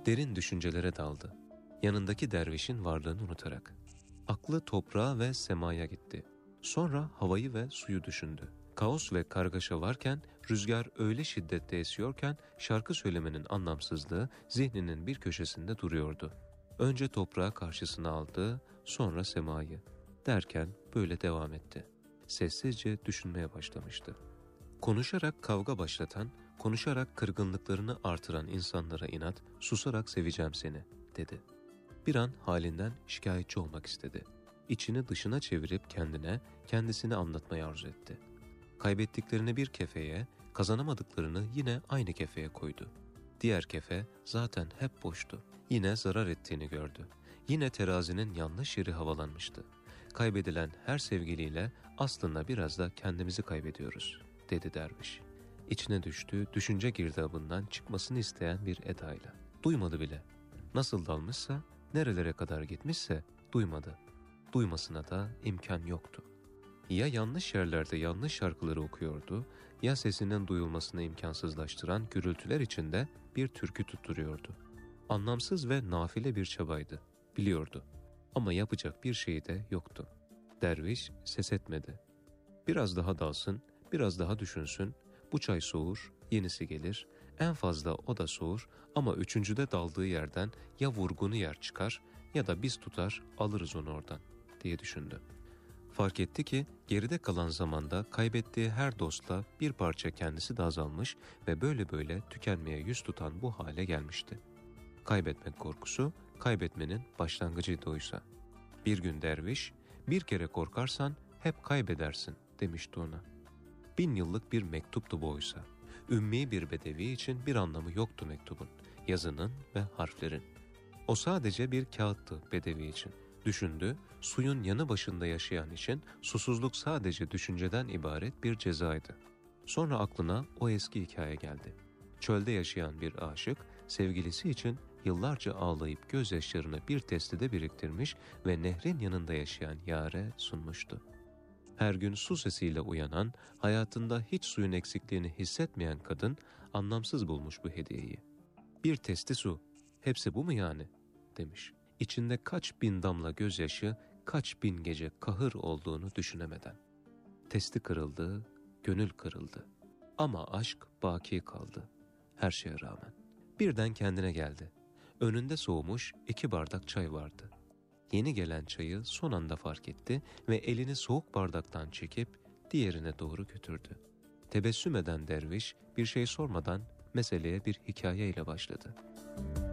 Derin düşüncelere daldı. Yanındaki dervişin varlığını unutarak. Aklı toprağa ve semaya gitti. Sonra havayı ve suyu düşündü. Kaos ve kargaşa varken, rüzgar öyle şiddette esiyorken şarkı söylemenin anlamsızlığı zihninin bir köşesinde duruyordu. Önce toprağı karşısına aldı, sonra semayı. Derken böyle devam etti. Sessizce düşünmeye başlamıştı. Konuşarak kavga başlatan, konuşarak kırgınlıklarını artıran insanlara inat, susarak seveceğim seni, dedi. Bir an halinden şikayetçi olmak istedi. İçini dışına çevirip kendisini anlatmayı arzu etti. Kaybettiklerini bir kefeye, kazanamadıklarını yine aynı kefeye koydu. Diğer kefe zaten hep boştu. Yine zarar ettiğini gördü. Yine terazinin yanlış yeri havalanmıştı. Kaybedilen her sevgiliyle aslında biraz da kendimizi kaybediyoruz, dedi derviş. İçine düştüğü düşünce girdabından çıkmasını isteyen bir edayla. Duymadı bile. Nasıl dalmışsa, nerelere kadar gitmişse duymadı. Duymasına da imkan yoktu. Ya yanlış yerlerde yanlış şarkıları okuyordu, ya sesinin duyulmasını imkansızlaştıran gürültüler içinde bir türkü tutturuyordu. Anlamsız ve nafile bir çabaydı, biliyordu. Ama yapacak bir şey de yoktu. Derviş ses etmedi. Biraz daha dalsın, biraz daha düşünsün, bu çay soğur, yenisi gelir, en fazla o da soğur ama üçüncüde daldığı yerden ya vurgunu yer çıkar ya da biz tutar alırız onu oradan, diye düşündü. Fark etti ki geride kalan zamanda kaybettiği her dostla bir parça kendisi de azalmış ve böyle böyle tükenmeye yüz tutan bu hale gelmişti. Kaybetmek korkusu, kaybetmenin başlangıcıydı oysa. Bir gün derviş, bir kere korkarsan hep kaybedersin, demişti ona. 1000 yıllık bir mektuptu bu oysa. Ümmi bir bedevi için bir anlamı yoktu mektubun, yazının ve harflerin. O sadece bir kağıttı bedevi için. Düşündü, suyun yanı başında yaşayan için susuzluk sadece düşünceden ibaret bir cezaydı. Sonra aklına o eski hikaye geldi. Çölde yaşayan bir aşık, sevgilisi için yıllarca ağlayıp gözyaşlarını bir testide biriktirmiş ve nehrin yanında yaşayan yâre sunmuştu. Her gün su sesiyle uyanan, hayatında hiç suyun eksikliğini hissetmeyen kadın anlamsız bulmuş bu hediyeyi. Bir testi su, hepsi bu mu yani, demiş. İçinde kaç bin damla gözyaşı, kaç bin gece kahır olduğunu düşünemeden. Testi kırıldı, gönül kırıldı. Ama aşk baki kaldı, her şeye rağmen. Birden kendine geldi. Önünde soğumuş 2 bardak çay vardı. Yeni gelen çayı son anda fark etti ve elini soğuk bardaktan çekip diğerine doğru götürdü. Tebessüm eden derviş bir şey sormadan meseleye bir hikayeyle başladı.